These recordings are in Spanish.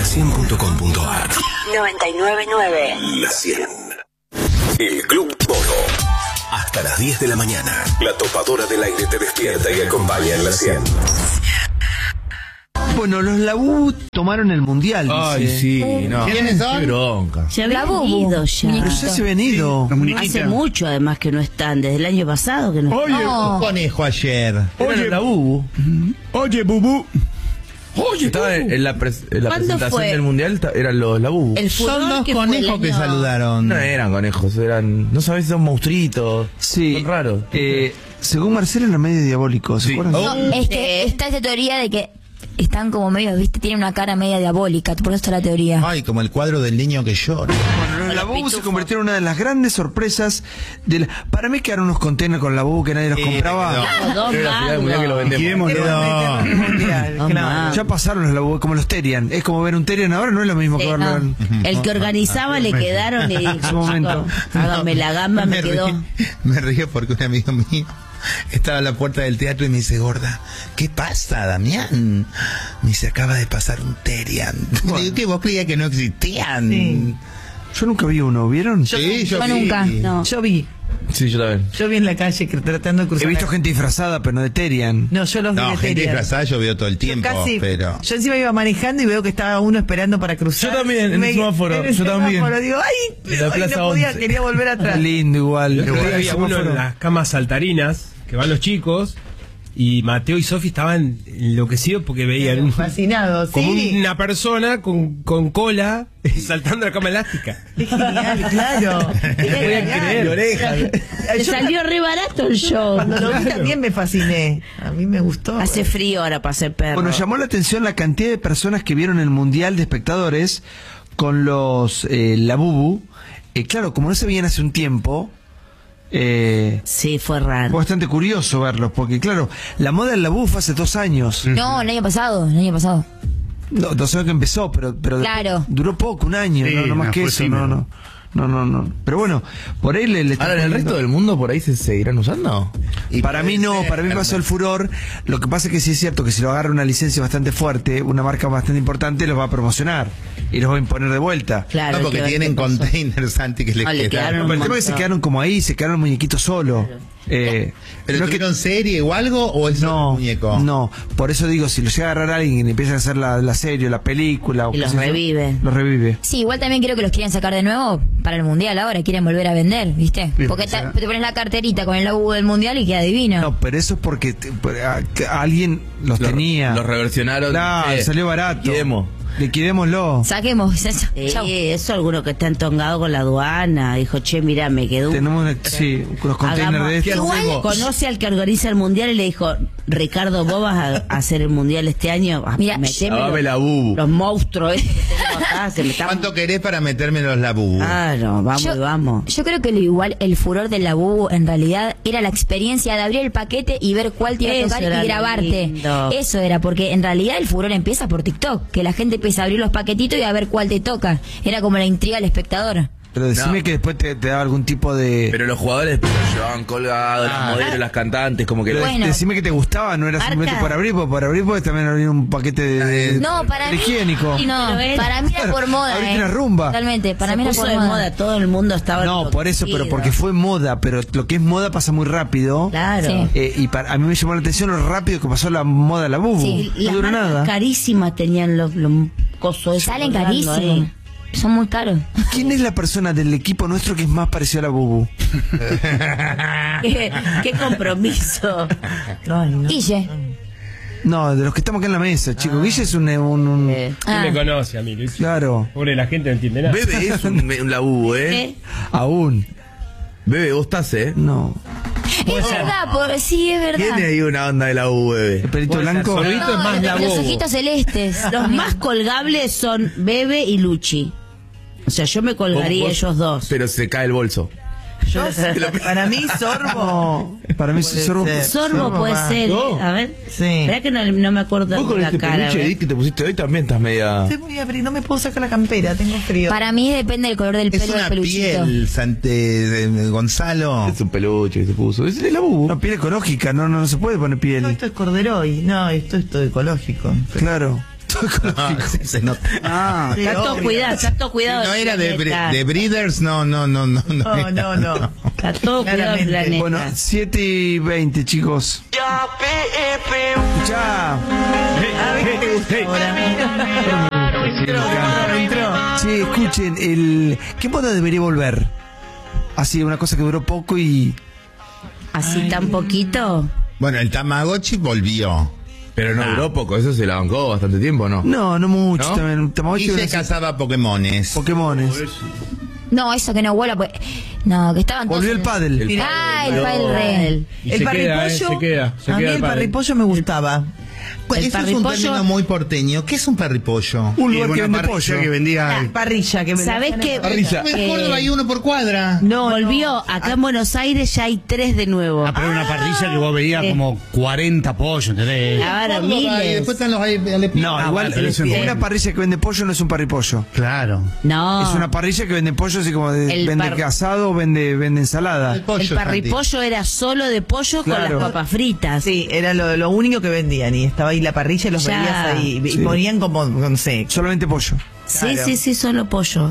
La100.com.ar 999. La 100. El Club Toro. Hasta las 10 de la mañana. La topadora del aire te despierta y acompaña en La 100. Bueno, los Labú tomaron el mundial. Ay, dice. sí, no. ¿Quiénes son? Qué bronca. Se habían ido ya. Pero ya se habían ido. Hace mucho, además, que no están. Desde el año pasado que no están. Un conejo ayer. Oye, la Bubu. Oye, Bubú. Oye, estaba en la presentación fue? del mundial, eran los la Bubu. El furor Son dos que fue el conejos que año- saludaron. No eran conejos, eran. No sabés, son monstruitos. Sí. Son raros. Según Marcelo, eran medio diabólicos. ¿Se Sí. acuerdan? Oh. Es que está esa teoría de que están como medio, viste, tienen una cara media diabólica, por eso está la teoría. Ay, como el cuadro del niño que llora. Bueno, los Labú se convirtieron en una de las grandes sorpresas de la... Para mí quedaron unos containers con Labú que nadie los compraba. Los dos Era la final del mundial que lo magos. vendemos. Dos magos. Ya pasaron los Labú, como los Terian. Es como ver un Terian ahora, no es lo mismo que Sí, verlo no. en... El que organizaba le quedaron y dijo, su momento. "Chico, hágame la gamba, me quedó. Me río porque un amigo mío estaba a la puerta del teatro y me dice, gorda, ¿qué pasa, Damián? Me dice, acaba de pasar un Terian. Le digo, ¿qué vos creías que no existían? Sí. Yo nunca vi uno, ¿vieron? Sí, yo Yo vi. nunca, no. Yo vi Sí, yo también. en la calle tratando de cruzar. He visto gente disfrazada, pero no de Terian. No, yo los vi No, de gente Terian. disfrazada yo veo todo el tiempo, Casi, pero... yo encima iba manejando y veo que estaba uno esperando para cruzar. Yo también, en el semáforo, en el yo también. semáforo, digo, ay, En la ay, Plaza no podía, 11. quería volver atrás. Lindo igual. El otro día Igual, había uno semáforo. en las camas saltarinas, que van los chicos, y Mateo y Sofi estaban enloquecidos porque veían Fascinado, como sí. una persona con cola saltando la cama elástica. Es genial, claro. No podían creer. Orejas. Le salió re barato el show. Cuando lo vi también me fasciné. A mí me gustó. Hace frío ahora para ser perro. Bueno, llamó la atención la cantidad de personas que vieron el mundial de espectadores con los Labubu. Claro, como no se veían hace un tiempo, Sí, fue fue raro. bastante curioso verlos, porque claro, la moda del Labubu fue hace 2 años. No, el año pasado. No, 2 años que empezó, pero Claro. duró poco, un año, Sí, no más no, que fue eso, efímero. no. Pero bueno, por ahí le está Ahora, ¿en el poniendo- resto del mundo por ahí se seguirán usando? Y Para mí no, puede para mí ser. pasó el furor. Lo que pasa es que sí es cierto que si lo agarra una licencia bastante fuerte, una marca bastante importante, los va a promocionar y los va a imponer de vuelta. Claro, No, hay porque que ver tienen qué pasó. containers antes que les No, le quedaron. quedaron Pero el tema es que se montón. quedaron como ahí, se quedaron muñequitos solos. ¿Pero no que tuvieron serie o algo o es no, un muñeco? no, por eso digo, si lo llega a agarrar alguien y empieza a hacer la serie, la película, o Y qué los sé yo, revive. los revive. Sí, igual también creo que los quieren sacar de nuevo para el mundial ahora, quieren volver a vender, ¿viste? Porque te pones la carterita con el logo del mundial y queda divino. No, pero eso es porque que alguien los tenía. Los reversionaron. Claro, salió barato. Liquidémoslo. Saquemos eso. Chau. Eso alguno que está entongado con la aduana. Dijo, che, mira, me quedó un... Tenemos unos containers de estos. Igual conoce al que organiza el mundial y le dijo, Ricardo, vos vas a hacer el mundial este año. Mira, meteme Lávame la Bubu. los monstruos que tenemos acá, se me están... ¿Cuánto querés para meterme los Labubu? Claro, vamos Yo- y vamos. Yo creo que igual el furor del Labubu en realidad era la experiencia de abrir el paquete y ver cuál te iba a Eso tocar era y grabarte. lindo. Eso era, porque en realidad el furor empieza por TikTok, que la gente empieza a abrir los paquetitos y a ver cuál te toca. Era como la intriga del espectador. Pero decime No. que después te daba algún tipo de... Pero los jugadores los llevaban colgados, los modelos, las cantantes, como que... Pero Bueno. decime que te gustaba, no era simplemente por abrir, porque por abrir puedes también abrir un paquete de No, para mí. higiénico. No, Pero él- para mí era por moda. Abriste una rumba. Totalmente, para Se mí era puso por de moda. moda, todo el mundo estaba... No, por eso, pero porque fue moda, pero lo que es moda pasa muy rápido. Claro. Sí. Y a mí me llamó la atención lo rápido que pasó la moda de la Bubu. Sí, no Las duró marcas nada. carísimas tenían los cosos esos Salen colgando carísimos. ahí. Son muy caros. ¿Quién es la persona del equipo nuestro que es más parecido a la Bubu? ¿Qué compromiso? Ay, no. Guille. No, de los que estamos acá en la mesa, chicos. Guille es un ¿Quién me conoce a mí, Luis? claro, Pobre, la gente no entiende nada. Bebe es un la Bubu, ¿Qué? aún. Bebe, vos estás, No. Es verdad, sí, es verdad. Tiene ahí una onda de la Bubu, Bebe. El pelito Puede ser blanco. solito. es más la los Bobo. ojitos celestes. Los más colgables son Bebe y Luchi. O sea, yo me colgaría Vos- ellos dos. Pero se cae el bolso. Para mí, Sorbo. No, para mí Puede Sorbo. ser. Sorbo puede va. ser. No. A ver. Sí. Espera que no me acuerdo Vos con de la este cara. peluche ¿ves? que te pusiste hoy también estás media... Estoy muy abrido, no me puedo sacar la campera, tengo frío. Para mí depende del color del Es pelo del una peluchito. piel, Gonzalo. Es un peluche que se puso. Es de la Bubu. No, piel ecológica, no se puede poner No, piel. esto es corderoy, no, esto es todo ecológico. Claro. todo ecológico. Se nota. No, está todo cuidado, está todo cuidado. No del era de planeta. Breeders, no. No. Está todo cuidado del Claramente. planeta. Bueno, 7:20, chicos. Escuchá. Entró. Sí, escuchen, ¿qué moda debería volver? Así, una cosa que duró poco y... Así tan poquito. Bueno, el Tamagotchi volvió. Pero no duró poco, eso se la bancó bastante tiempo, ¿no? No mucho. ¿No? También, Tamagotchi Y se era- cazaba Pokémones. Pokémones. No, eso que no vuela, pues. No, que estaban todos. Volvió el pádel. Ah, el pádel real. Y El se queda, parripollo. se queda A mí el el pádel. parripollo me gustaba. El Eso es un parripollo- término muy porteño. ¿Qué es un parripollo? Un lugar que Una vende parrilla pollo. que vendía. Parrilla que me ¿Sabés qué? En Córdoba hay uno por cuadra. No, Volvió, acá en Buenos Aires ya hay 3 de nuevo. Ah, pero era una parrilla que vos veías como 40 pollos, ¿entendés? Ahora Córdoba, y miles. después están los No, igual bueno, pero eso no. una parrilla que vende pollo no es un parripollo. Claro. No. Es una parrilla que vende pollo así como El vende par- asado o vende ensalada. El parripollo era solo de pollo Claro. con las papas fritas. Sí, era lo único que vendían y estaba ahí la parrilla y los Ya. veías ahí y Sí. ponían como, no sé. Solamente pollo. Sí, Claro. sí, solo pollo.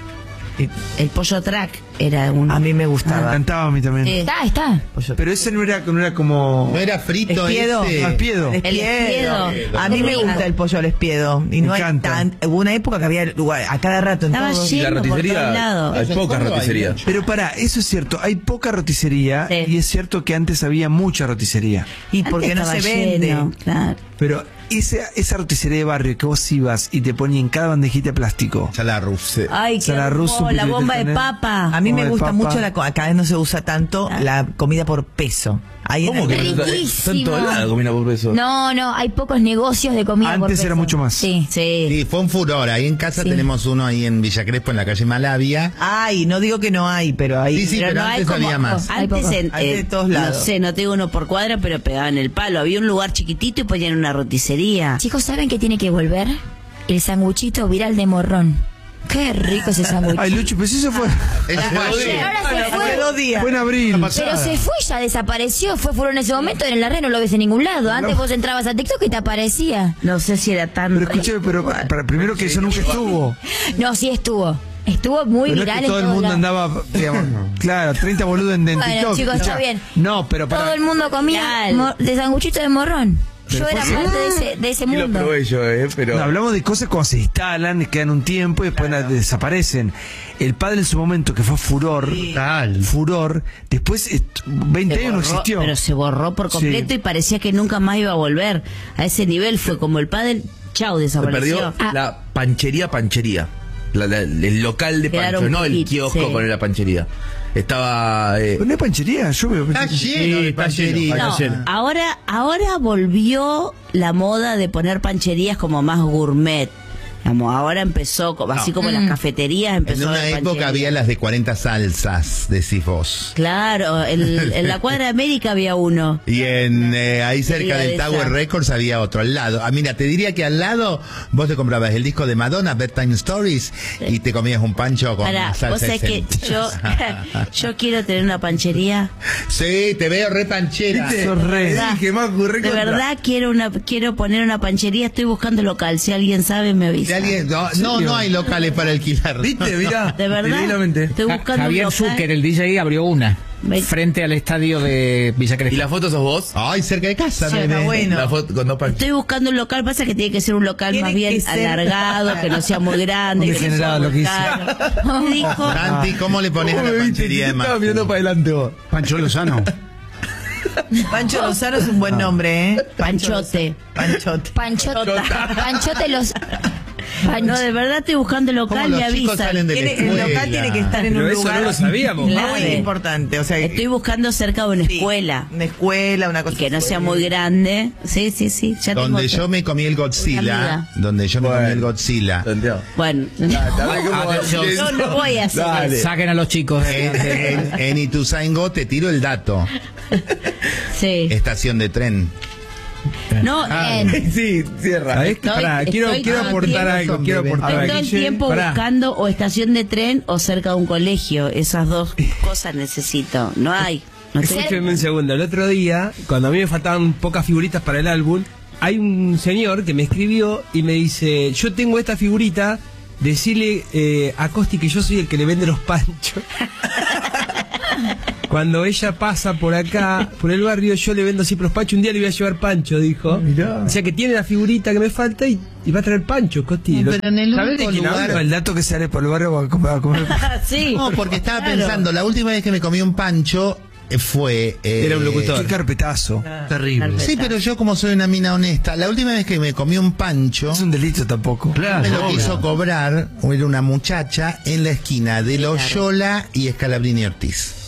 El pollo track era un... A mí me Me gustaba. encantaba a mí también. Está. Pero ese no era como... No era frito Espiedo. ese. No, espiedo. El espiedo. espiedo. A mí me gusta el pollo al espiedo. Y Me no hay encanta. hubo una época que había lugar, a cada rato en Estaba todos. lleno. Y la por todos roticería, lados. hay pocas roticerías. Pero pará, eso es cierto, hay poca roticería Sí. y es cierto que antes había mucha roticería. Y porque Antes no se estaba vende. lleno, claro. Pero esa roticería de barrio que vos ibas y te ponía en cada bandejita de plástico. Salarrus. Ay, qué Salarruso, hermoso, la un bomba de tener. papa. A mí me Como de gusta papa. mucho acá no se usa tanto la comida por peso. Ahí ¿Cómo que no está en todo lado comida por peso? No, hay pocos negocios de comida por Antes peso. era mucho más. Sí. Sí. Sí, fue un furor. Ahí en casa Sí. tenemos uno ahí en Villa Crespo, en la calle Malavia. Ay, no digo que no hay, pero ahí. Sí, sí, pero no hay antes como- había más. Hay Antes poco. Hay de todos lados. No sé, no tengo uno por cuadra, pero pegaban el palo. Había un lugar chiquitito y ponían una roticería. Chicos, ¿saben qué tiene que volver? El sanguchito viral de morrón. Qué rico ese sanguchito. Ay, Lucho, pero si eso fue, Eso fue Sí, ahora se Hace fue. 2 días. fue en abril. Pero se fue, ya desapareció. Fue en ese momento, en la red no lo ves en ningún lado. Antes vos entrabas a TikTok y te aparecía. No sé si era tan... Pero escúchame, primero que eso nunca estuvo. No, sí estuvo. Estuvo muy Pero no es viral que en todo el todos mundo lados. andaba, digamos, claro, 30 boludos en Bueno, TikTok. chicos, está Escuchá. bien. No, pero para... Todo el mundo comía Viral. de sanguchito de morrón. Yo era parte de ese Y lo mundo. probé yo, pero... No, hablamos de cosas cuando se instalan, quedan un tiempo y después desaparecen. El padre en su momento, que fue furor, después 20 años no existió. Pero se borró por completo Sí. y parecía que nunca más iba a volver. A ese nivel fue como el padre, chau, Se desapareció. perdió la panchería. El local de Quedaron pancho, no el poquitos, kiosco sí. con la panchería. Estaba... Pero no hay panchería, yo veo. Está lleno de está lleno. panchería. No, Ayer. ahora volvió la moda de poner pancherías como más gourmet. Vamos, ahora empezó, así como en las cafeterías, empezó En a una haber época pancherías. había las de 40 salsas, decís vos. Claro, en la cuadra de América había uno. Y en ahí cerca Sería del de Tower esa. Records había otro al lado. Ah, mira, te diría que al lado vos te comprabas el disco de Madonna, Bedtime Stories, y te comías un pancho con Para, salsa vos sabés que Essential. yo quiero tener una panchería. Sí, te veo re panchera. Sos re. ¿Verdad? que más ocurre De verdad quiero poner una panchería, estoy buscando local, si alguien sabe me Si avisa. alguien- no hay locales para alquilar. ¿Viste? Mirá. De verdad, Divinamente. estoy buscando Javier un local. Zucker, el DJ, abrió una frente al estadio de Villa ¿Y Crespo. la foto sos vos? Ay, cerca de casa. Sí, nene. está bueno. La foto con dos panchos. Estoy buscando un local, pasa que tiene que ser un local Tiene más bien que ser- alargado, que no sea muy grande, Un que no sea degenerado muy lo que hice. caro. Me dijo, Santi, ¿cómo le pones a la panchería de Estaba mirando para adelante vos. Pancho Lozano. Pancho Lozano es un buen nombre, ¿eh? Panchote. Panchote. Panchote los... No, de verdad estoy buscando ¿Cómo local, los me chicos avisan. salen de la El local escuela? tiene que estar en Pero un eso lugar no lo sabíamos. muy Claro. importante. O sea, Estoy buscando cerca de una sí, escuela. Una escuela, una cosa Y que no así. sea muy grande. Sí, ya Donde tengo... yo me comí el Una Godzilla. amiga. Donde yo me comí el Godzilla. Santiago. Bueno, Atención. no voy a hacer Dale. eso. Saquen a los chicos. En Ituzaingó te tiro el dato. Sí. Estación de tren. No, Sí, cierra. ¿Sabés qué? Pará, quiero todo el aportar tiempo- algo. Quiero aportar Estoy algo. todo el Guille. tiempo Pará. buscando o estación de tren o cerca de un colegio. Esas dos cosas necesito. No hay. No sé. Escúchenme un segundo. El otro día, cuando a mí me faltaban pocas figuritas para el álbum, hay un señor que me escribió y me dice, yo tengo esta figurita, decirle a Costi que yo soy el que le vende los panchos. Cuando ella pasa por acá, por el barrio, yo le vendo siempre los panchos. Un día le voy a llevar pancho, dijo. Mirá. O sea que tiene la figurita que me falta y va a traer pancho, Costi. Pero en el ¿sabes único de quién lugar... hablo? El dato que sale por el barrio va a comer. Sí. No, porque estaba pensando, la última vez que me comí un pancho fue... Era un locutor. Qué carpetazo. Terrible. Sí, pero yo como soy una mina honesta, la última vez que me comí un pancho... No es un delito tampoco. me lo quiso cobrar, era una muchacha, en la esquina de Loyola y Scalabrini Ortiz.